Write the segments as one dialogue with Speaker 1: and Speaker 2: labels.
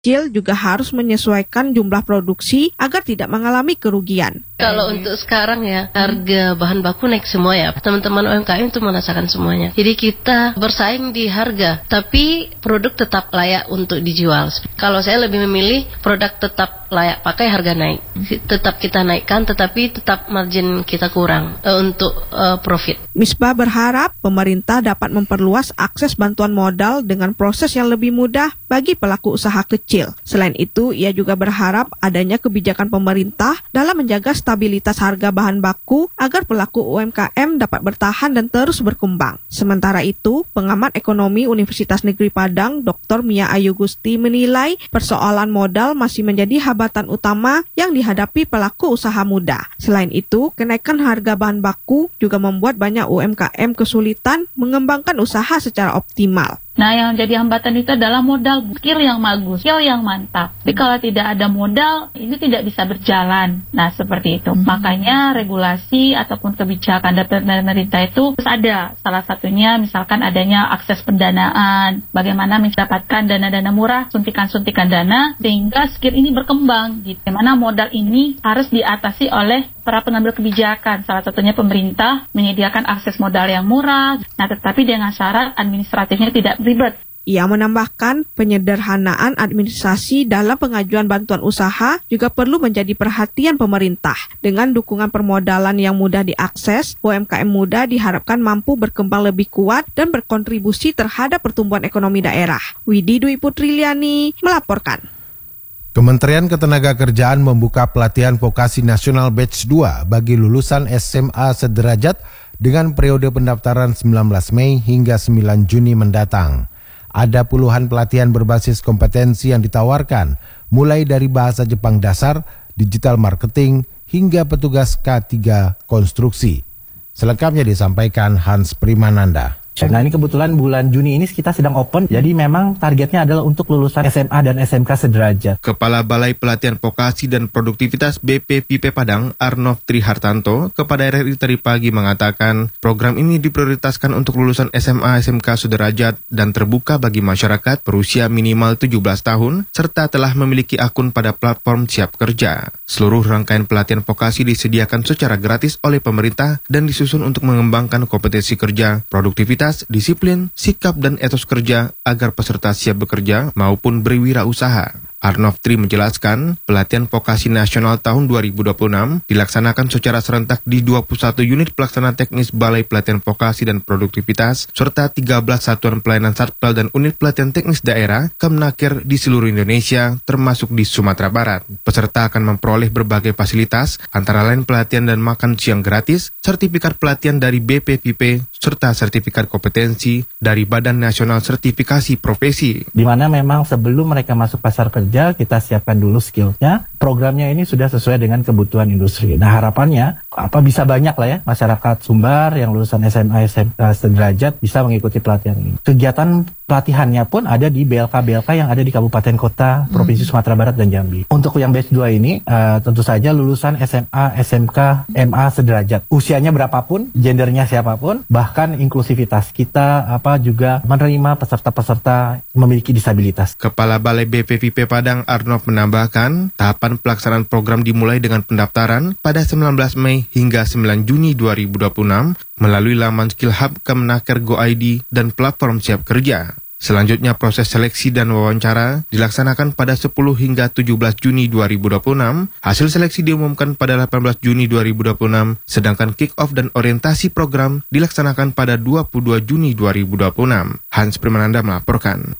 Speaker 1: kecil juga harus menyesuaikan jumlah produksi agar tidak mengalami kerugian.
Speaker 2: Kalau untuk sekarang ya, harga bahan baku naik semua ya. Teman-teman UMKM itu merasakan semuanya. Jadi kita bersaing di harga, tapi produk tetap layak untuk dijual. Kalau saya lebih memilih produk tetap layak pakai, harga naik. Tetap kita naikkan, tetapi tetap margin kita kurang untuk profit.
Speaker 1: Misbah berharap pemerintah dapat memperluas akses bantuan modal dengan proses yang lebih mudah bagi pelaku usaha kecil. Selain itu, ia juga berharap adanya kebijakan pemerintah dalam menjaga stabilitas harga bahan baku agar pelaku UMKM dapat bertahan dan terus berkembang. Sementara itu, pengamat ekonomi Universitas Negeri Padang, Dr. Mia Ayu Gusti menilai persoalan modal masih menjadi hambatan utama yang dihadapi pelaku usaha muda. Selain itu, kenaikan harga bahan baku juga membuat banyak UMKM kesulitan mengembangkan usaha secara optimal.
Speaker 3: Nah, yang jadi hambatan itu adalah modal, skill yang bagus, skill yang mantap. Tapi kalau tidak ada modal, itu tidak bisa berjalan. Nah, seperti itu. Makanya regulasi ataupun kebijakan dari pemerintah itu harus ada. Salah satunya misalkan adanya akses pendanaan, bagaimana mendapatkan dana-dana murah, suntikan-suntikan dana, sehingga skill ini berkembang. Gitu. Bagaimana modal ini harus diatasi oleh para pengambil kebijakan. Salah satunya pemerintah menyediakan akses modal yang murah, nah tetapi dengan syarat administratifnya tidak ribet.
Speaker 1: Ia menambahkan penyederhanaan administrasi dalam pengajuan bantuan usaha juga perlu menjadi perhatian pemerintah. Dengan dukungan permodalan yang mudah diakses, UMKM muda diharapkan mampu berkembang lebih kuat dan berkontribusi terhadap pertumbuhan ekonomi daerah. Widi Dwi Putriliani melaporkan.
Speaker 4: Kementerian Ketenagakerjaan membuka pelatihan vokasi nasional batch 2 bagi lulusan SMA sederajat dengan periode pendaftaran 19 Mei hingga 9 Juni mendatang. Ada puluhan pelatihan berbasis kompetensi yang ditawarkan, mulai dari bahasa Jepang dasar, digital marketing, hingga petugas K3 konstruksi. Selengkapnya disampaikan Hans Primananda.
Speaker 5: Nah, ini kebetulan bulan Juni ini kita sedang open, jadi memang targetnya adalah untuk lulusan SMA dan SMK sederajat.
Speaker 6: Kepala Balai Pelatihan Vokasi dan Produktivitas BPPP Padang, Arnov Trihartanto, kepada RRI tadi pagi mengatakan program ini diprioritaskan untuk lulusan SMA SMK sederajat dan terbuka bagi masyarakat berusia minimal 17 tahun serta telah memiliki akun pada platform Siap Kerja. Seluruh rangkaian pelatihan vokasi disediakan secara gratis oleh pemerintah dan disusun untuk mengembangkan kompetensi kerja, produktivitas, disiplin, sikap dan etos kerja agar peserta siap bekerja maupun berwirausaha. Arnov Tri menjelaskan, pelatihan vokasi nasional tahun 2026 dilaksanakan secara serentak di 21 unit pelaksana teknis Balai Pelatihan Vokasi dan Produktivitas, serta 13 satuan pelayanan Satpel dan unit pelatihan teknis daerah Kemnaker di seluruh Indonesia, termasuk di Sumatera Barat. Peserta akan memperoleh berbagai fasilitas, antara lain pelatihan dan makan siang gratis, sertifikat pelatihan dari BPPP, serta sertifikat kompetensi dari Badan Nasional Sertifikasi Profesi.
Speaker 5: Di mana memang sebelum mereka masuk pasar kerja, kita siapkan dulu skillnya. Programnya ini sudah sesuai dengan kebutuhan industri. Nah, harapannya bisa banyak lah ya masyarakat Sumbar yang lulusan SMA SMK sederajat bisa mengikuti pelatihan ini. Kegiatan pelatihannya pun ada di BLK-BLK yang ada di kabupaten kota Provinsi Sumatera Barat dan Jambi. Untuk yang batch 2 ini tentu saja lulusan SMA, SMK, MA sederajat. Usianya berapapun, gendernya siapapun, bahkan inklusivitas kita juga menerima peserta-peserta memiliki disabilitas.
Speaker 6: Kepala Balai BPPP Padang Arnov menambahkan, tahapan pelaksanaan program dimulai dengan pendaftaran pada 19 Mei hingga 9 Juni 2026 melalui laman Skill Hub Kemnaker Go ID dan platform Siap Kerja. Selanjutnya proses seleksi dan wawancara dilaksanakan pada 10 hingga 17 Juni 2026. Hasil seleksi diumumkan pada 18 Juni 2026, sedangkan kick-off dan orientasi program dilaksanakan pada 22 Juni 2026. Hans Primananda melaporkan.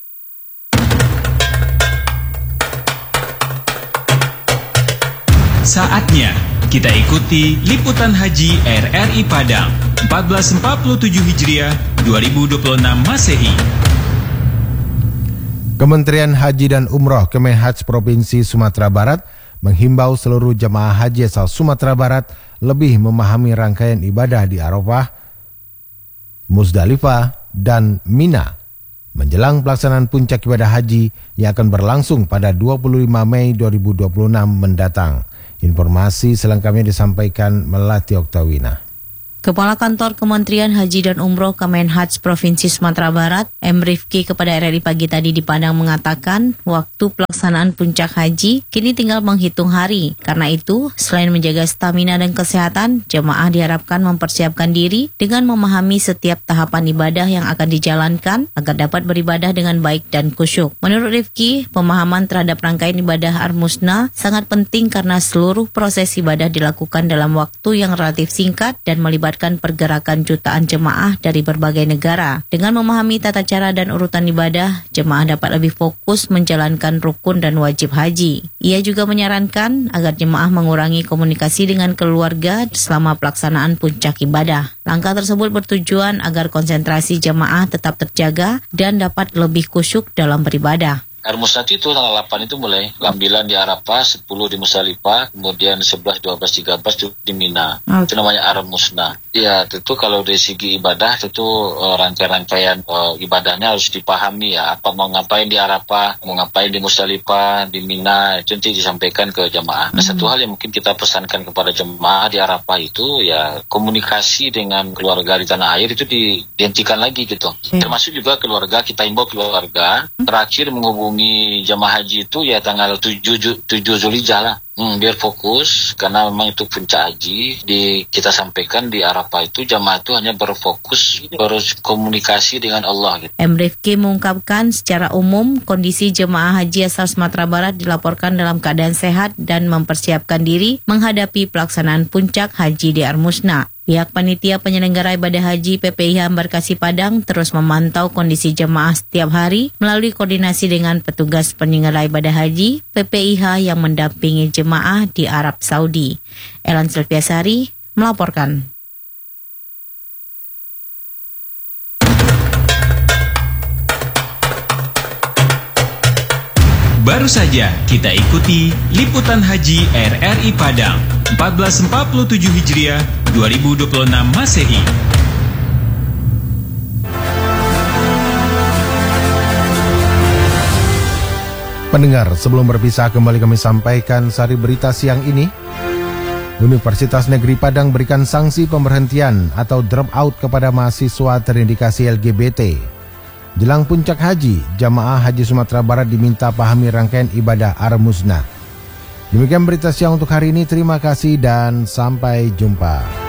Speaker 7: Saatnya kita ikuti liputan haji RRI Padang 1447 Hijriah 2026 Masehi.
Speaker 4: Kementerian Haji dan Umroh Kemenhaj Provinsi Sumatera Barat menghimbau seluruh jemaah haji asal Sumatera Barat lebih memahami rangkaian ibadah di Arafah, Muzdalifah, dan Mina menjelang pelaksanaan puncak ibadah haji yang akan berlangsung pada 25 Mei 2026 mendatang. Informasi selengkapnya disampaikan Melati Oktawina.
Speaker 8: Kepala Kantor Kementerian Haji dan Umroh Kemenhaj Provinsi Sumatera Barat, M. Rifki kepada RRI Pagi tadi di Padang mengatakan waktu pelaksanaan puncak haji kini tinggal menghitung hari. Karena itu, selain menjaga stamina dan kesehatan, jemaah diharapkan mempersiapkan diri dengan memahami setiap tahapan ibadah yang akan dijalankan agar dapat beribadah dengan baik dan khusyuk. Menurut Rifki, pemahaman terhadap rangkaian ibadah Ar-Musna sangat penting karena seluruh proses ibadah dilakukan dalam waktu yang relatif singkat dan melibatkan pergerakan jutaan jemaah dari berbagai negara. Dengan memahami tata cara dan urutan ibadah, jemaah dapat lebih fokus menjalankan rukun dan wajib haji. Ia juga menyarankan agar jemaah mengurangi komunikasi dengan keluarga selama pelaksanaan puncak ibadah. Langkah tersebut bertujuan agar konsentrasi jemaah tetap terjaga dan dapat lebih khusyuk dalam beribadah.
Speaker 9: Ar-Musna itu tanggal 8 itu mulai 9 di Arafah, 10 di Musdalifah, kemudian 11, 12, 13 itu di Mina. Itu namanya Ar-Musna. Ya, tentu kalau dari segi ibadah tentu rangkaian ibadahnya harus dipahami ya. Apa mau ngapain di Arafah, mau ngapain di Musdalifah, di Mina, itu nanti disampaikan ke jemaah. Nah, satu hal yang mungkin kita pesankan kepada jemaah di Arafah itu ya komunikasi dengan keluarga di tanah air itu dihentikan lagi gitu. Termasuk juga keluarga, kita imbau keluarga terakhir menghubungi jamaah haji itu ya tanggal 7 Zulhijjah lah. Biar fokus karena memang itu puncak haji. Kita sampaikan di Arafah itu jamaah itu hanya berfokus berkomunikasi dengan Allah gitu.
Speaker 8: M. Rifki mengungkapkan secara umum kondisi jemaah haji asal Sumatera Barat dilaporkan dalam keadaan sehat dan mempersiapkan diri menghadapi pelaksanaan puncak haji di Ar-Musna. Pihak panitia penyelenggara ibadah haji PPIH Embarkasi Padang terus memantau kondisi jemaah setiap hari melalui koordinasi dengan petugas penyelenggara ibadah haji PPIH yang mendampingi jemaah di Arab Saudi. Elan Silviasari melaporkan.
Speaker 7: Baru saja kita ikuti Liputan Haji RRI Padang 1447 Hijriah 2026 Masehi.
Speaker 4: Pendengar, sebelum berpisah kembali kami sampaikan sari berita siang ini. Universitas Negeri Padang berikan sanksi pemberhentian atau drop out kepada mahasiswa terindikasi LGBT. Jelang puncak haji, jamaah haji Sumatera Barat diminta pahami rangkaian ibadah Ar-Musna. Demikian berita siang untuk hari ini. Terima kasih dan sampai jumpa.